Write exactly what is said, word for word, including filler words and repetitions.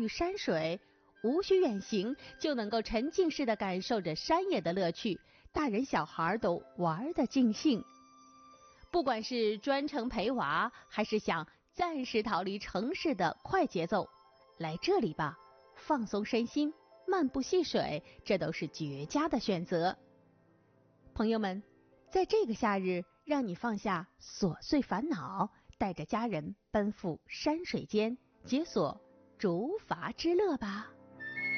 遇山水，无需远行就能够沉浸式地感受着山野的乐趣，大人小孩都玩得尽兴。不管是专程陪娃，还是想暂时逃离城市的快节奏，来这里吧，放松身心，漫步戏水，这都是绝佳的选择。朋友们，在这个夏日，让你放下琐碎烦恼，带着家人奔赴山水间，解锁竹筏之乐吧。